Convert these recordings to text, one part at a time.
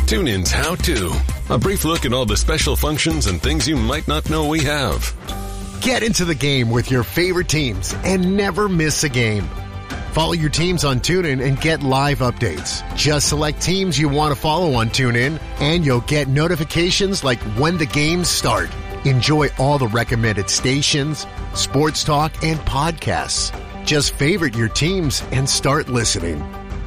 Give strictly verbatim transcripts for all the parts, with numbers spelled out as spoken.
TuneIn's How To. A brief look at all the special functions and things you might not know we have. Get into the game with your favorite teams and never miss a game. Follow your teams on TuneIn and get live updates. Just select teams you want to follow on TuneIn, and you'll get notifications like when the games start. Enjoy all the recommended stations, sports talk, and podcasts. Just favorite your teams and start listening.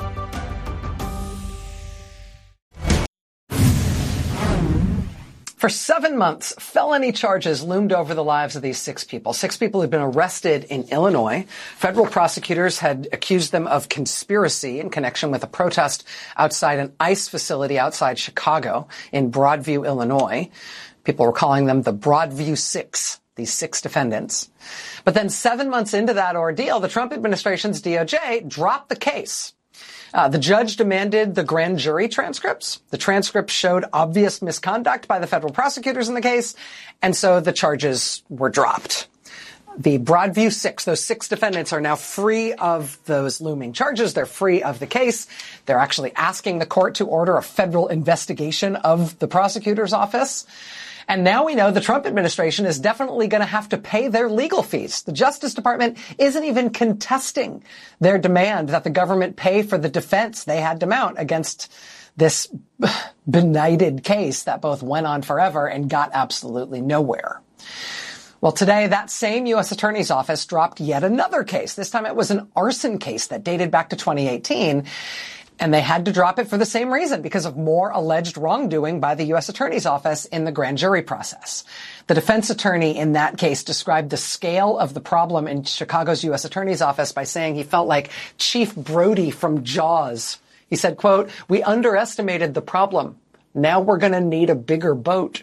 For seven months, felony charges loomed over the lives of these six people. Six people had been arrested in Illinois. Federal prosecutors had accused them of conspiracy in connection with a protest outside an ICE facility outside Chicago in Broadview, Illinois. People were calling them the Broadview Six, these six defendants. But then seven months into that ordeal, the Trump administration's D O J dropped the case. Uh, the judge demanded the grand jury transcripts. The transcripts showed obvious misconduct by the federal prosecutors in the case, and so the charges were dropped. The Broadview Six, those six defendants, are now free of those looming charges. They're free of the case. They're actually asking the court to order a federal investigation of the prosecutor's office. And now we know the Trump administration is definitely going to have to pay their legal fees. The Justice Department isn't even contesting their demand that the government pay for the defense they had to mount against this benighted case that both went on forever and got absolutely nowhere. Well, today, that same U S Attorney's Office dropped yet another case. This time it was an arson case that dated back to twenty eighteen. And they had to drop it for the same reason, because of more alleged wrongdoing by the U S Attorney's Office in the grand jury process. The defense attorney in that case described the scale of the problem in Chicago's U S Attorney's Office by saying he felt like Chief Brody from Jaws. He said, quote, "We underestimated the problem. Now we're going to need a bigger boat."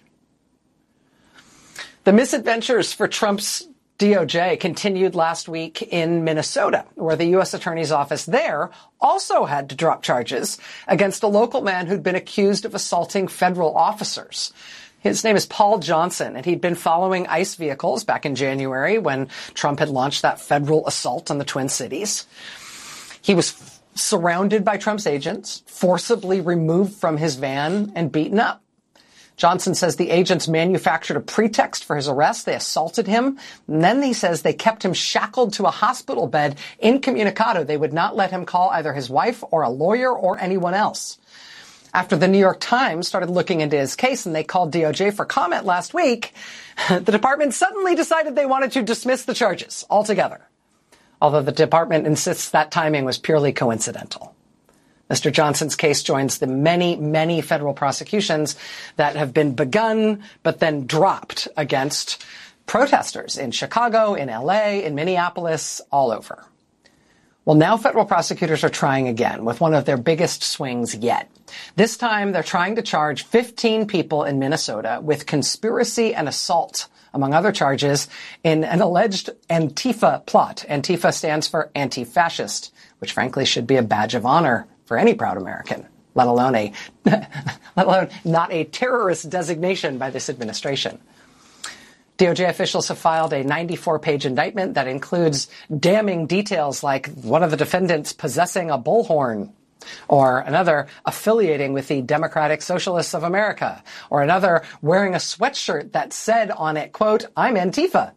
The misadventures for Trump's D O J continued last week in Minnesota, where the U S Attorney's Office there also had to drop charges against a local man who'd been accused of assaulting federal officers. His name is Paul Johnson, and he'd been following ICE vehicles back in January when Trump had launched that federal assault on the Twin Cities. He was f- surrounded by Trump's agents, forcibly removed from his van, and beaten up. Johnson says the agents manufactured a pretext for his arrest. They assaulted him. And then he says they kept him shackled to a hospital bed incommunicado. They would not let him call either his wife or a lawyer or anyone else. After the New York Times started looking into his case and they called D O J for comment last week, the department suddenly decided they wanted to dismiss the charges altogether. Although the department insists that timing was purely coincidental. Mister Johnson's case joins the many, many federal prosecutions that have been begun but then dropped against protesters in Chicago, in L A, in Minneapolis, all over. Well, now federal prosecutors are trying again with one of their biggest swings yet. This time, they're trying to charge fifteen people in Minnesota with conspiracy and assault, among other charges, in an alleged Antifa plot. Antifa stands for anti-fascist, which frankly should be a badge of honor for any proud American, let alone a, let alone not a terrorist designation by this administration. D O J officials have filed a ninety-four page indictment that includes damning details like one of the defendants possessing a bullhorn, or another affiliating with the Democratic Socialists of America, or another wearing a sweatshirt that said on it, quote, "I'm Antifa."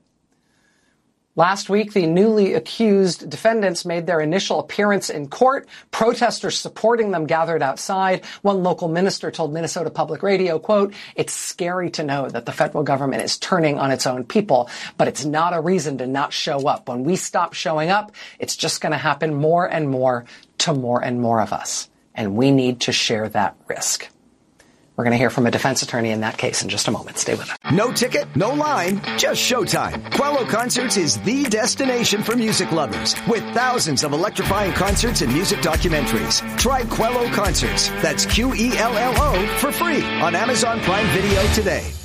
Last week, the newly accused defendants made their initial appearance in court. Protesters supporting them gathered outside. One local minister told Minnesota Public Radio, quote, "It's scary to know that the federal government is turning on its own people, but it's not a reason to not show up. When we stop showing up, it's just going to happen more and more to more and more of us. And we need to share that risk." We're going to hear from a defense attorney in that case in just a moment. Stay with us. No ticket, no line, just showtime. Quello Concerts is the destination for music lovers with thousands of electrifying concerts and music documentaries. Try Quello Concerts. That's Q E L L O for free on Amazon Prime Video today.